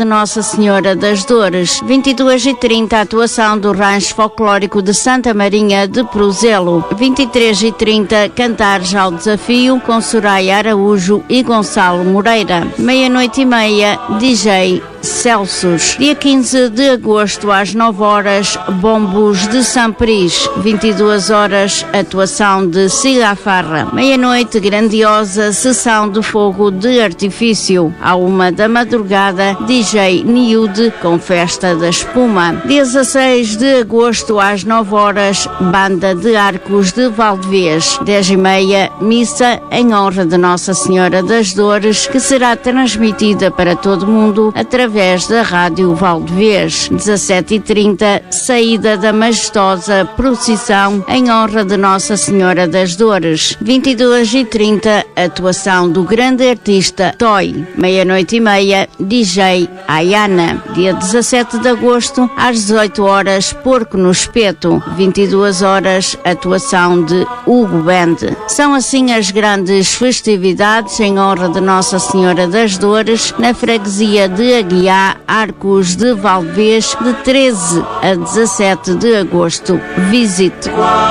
Nossa Senhora das Dores. 22h30, atuação do Rancho Folclórico de Santa Marinha de Pruzelo. 23h30, Cantares ao Desafio com Soraya Araújo e Gonçalo Moreira. 00:30, DJ Celsos. Dia 15 de agosto, às 9h, Bombos de Sampris. 22h, atuação de Cigafarra. 00:00, grandiosa sessão de fogo de artifício. À 1 da madrugada, DJ Niude com Festa da Espuma. 16 de agosto, às 9h, Banda de Arcos de Valdevez. 10h30, missa em honra de Nossa Senhora das Dores, que será transmitida para todo mundo através da Rádio Valdevez. 17h30, saída da majestosa procissão em honra de Nossa Senhora das Dores. 22h30, atuação do grande artista Toy. 00:30, DJ Ayana. Dia 17 de agosto, às 18h, Porco no Espeto. 22h, atuação de Hugo Band. São assim as grandes festividades em honra de Nossa Senhora das Dores na freguesia de Aguiar, Arcos de Valdevez, de 13 a 17 de agosto. Visite.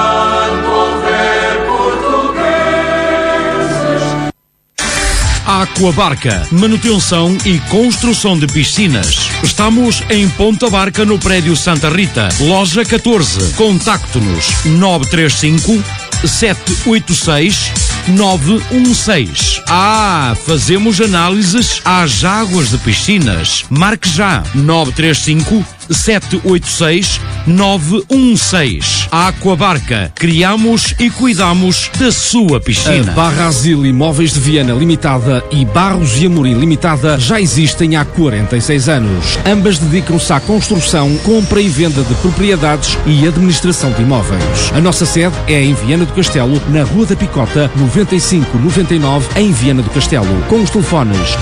Aquabarca, manutenção e construção de piscinas. Estamos em Ponta Barca, no prédio Santa Rita, loja 14. Contacte-nos 935 786 916. Fazemos análises às águas de piscinas. Marque já 935 786 916. Aquabarca, criamos e cuidamos da sua piscina. A Barra Asil Imóveis de Viana Limitada e Barros e Amorim Limitada já existem há 46 anos. Ambas dedicam-se à construção, compra e venda de propriedades e administração de imóveis. A nossa sede é em Viana do Castelo, na Rua da Picota, 9599, em Viana do Castelo. Com os telefones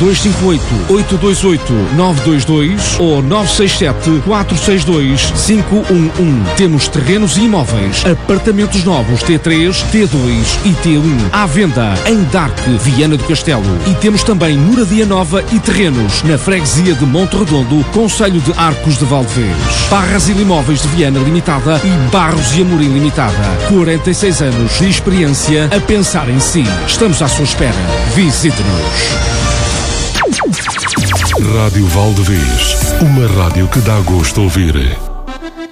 258-828-922 ou 967-462-511. Temos terrenos e imóveis, apartamentos novos T3, T2 e T1 à venda em Dark, Viana do Castelo. E temos também moradia nova e terrenos na freguesia de Monte Redondo, concelho de Arcos de Valdevez. Barras e Imóveis de Viana Limitada e Barros e Amorim Limitada. 46 anos de experiência a pensar em si. Estamos à sua espera. Visite-nos. Rádio Valdevez, uma rádio que dá gosto de ouvir.